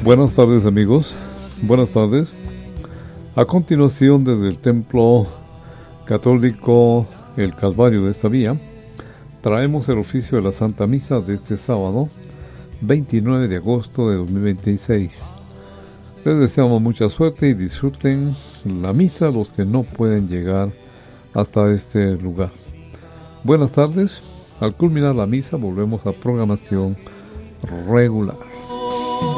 Buenas tardes, amigos. Buenas tardes. A continuación, desde el Templo Católico El Calvario de esta vía, traemos el oficio de la Santa Misa de este sábado, 29 de agosto de 2026. Les deseamos mucha suerte y disfruten la misa los que no pueden llegar hasta este lugar. Buenas tardes. Al culminar la misa volvemos a programación regular.